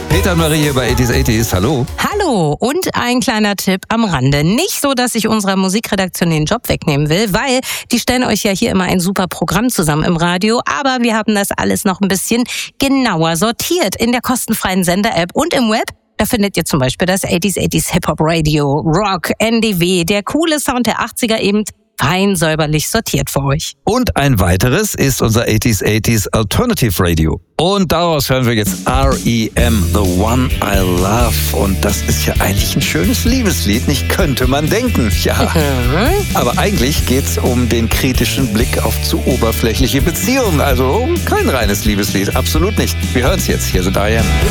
Peter und Marie hier bei 80s. Hallo. Hallo und ein kleiner Tipp am Rande. Nicht so, dass ich unserer Musikredaktion den Job wegnehmen will, weil die stellen euch ja hier immer ein super Programm zusammen im Radio, aber wir haben das alles noch ein bisschen genauer sortiert in der kostenfreien Sender-App und im Web. Da findet ihr zum Beispiel das 80s Hip-Hop Radio, Rock, NDW, der coole Sound der 80er eben fein säuberlich sortiert für euch. Und ein weiteres ist unser 80s Alternative Radio. Und daraus hören wir jetzt R.E.M., The One I Love. Und das ist ja eigentlich ein schönes Liebeslied, nicht könnte man denken. Ja, aber eigentlich geht's um den kritischen Blick auf zu oberflächliche Beziehungen. Also kein reines Liebeslied, absolut nicht. Wir hören's jetzt. Hier sind R.E.M.